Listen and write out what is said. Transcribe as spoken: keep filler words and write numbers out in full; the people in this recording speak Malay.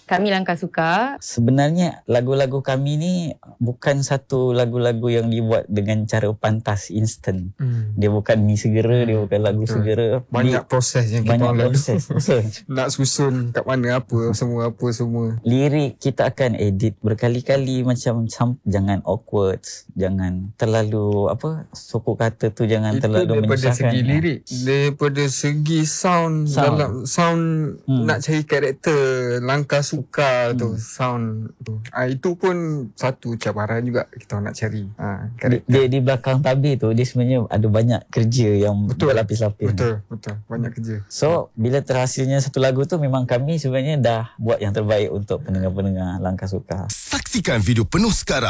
Kami Langkah Suka. Sebenarnya lagu-lagu kami ni bukan satu lagu-lagu yang dibuat dengan cara pantas instan. Hmm. Dia bukan mi segera, hmm. dia bukan lagu Betul. segera. Banyak Di, proses yang kita banyak lalu. proses. Nak susun kat mana apa, semua apa semua. Lirik kita akan edit berkali-kali macam jangan awkward, jangan terlalu apa suku kata tu jangan Itu terlalu menyusahkan. Itu daripada segi lirik. Daripada segi sound, sound. dalam sound hmm. nak cari karakter Langkah Suka hmm. tu sound tu. Ah, itu pun satu cabaran juga kita nak cari. Ah, di, di, di belakang tabir tu dia sebenarnya ada banyak kerja yang betul, berlapis-lapis. Betul, betul. Banyak kerja. So, bila terhasilnya satu lagu tu memang kami sebenarnya dah buat yang terbaik untuk pendengar-pendengar Langkah Suka. Saksikan video penuh sekarang